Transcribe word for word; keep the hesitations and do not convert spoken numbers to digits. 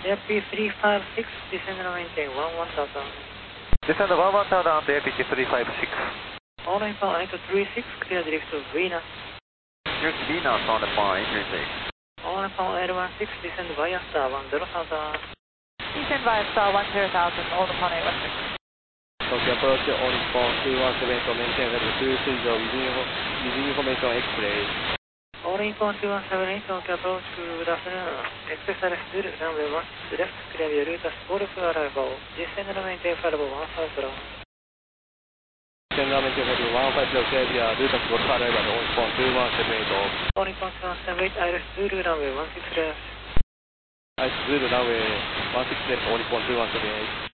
A P three five six, descend and maintain one one thousand. Descend one one thousand to A P T three five six. All inbound eight three six, clear drift to Venus. Drift Venus on the point, Tuesday. All inbound L one six, descend via star one zero thousand. Descend via star one zero thousand, all upon eight one six. Tokyo approach all inbound two one seven to maintain level two three zero using, using information X-ray. All inbound two one seven eight, Tokyo approach, good afternoon. Express Still, runway one six left, clear your route as call for arrival. Descend and maintain five one five zero. Descend and maintain five one five zero, clear your route as call for arrival, all inbound two one seven eight. All inbound two one seven eight, Iris Zulu, runway one six left. Iris Zulu, runway one six left, all inbound two one seven eight.